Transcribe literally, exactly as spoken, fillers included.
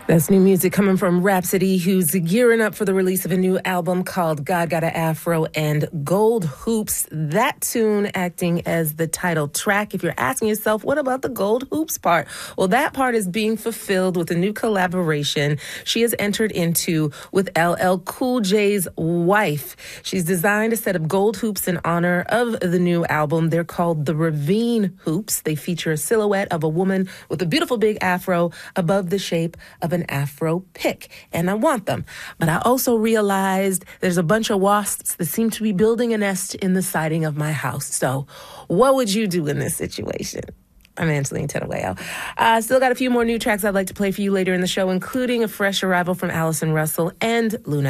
That's new music coming from Rhapsody, who's gearing up for the release of a new album called God Got a Afro and Gold Hoops. That tune acting as the title track. If you're asking yourself, what about the Gold Hoops part? Well, that part is being fulfilled with a new collaboration she has entered into with L L Cool J's wife. She's designed a set of gold hoops in honor of the new album. They're called the Ravine Hoops. They feature a silhouette of a woman with a beautiful big afro above the shape of an afro pick, and I want them. But I also realized there's a bunch of wasps that seem to be building a nest in the siding of my house. So what would you do in this situation? I'm Angeline Tenaweo. I uh, still got a few more new tracks I'd like to play for you later in the show, including a fresh arrival from Allison Russell and Luna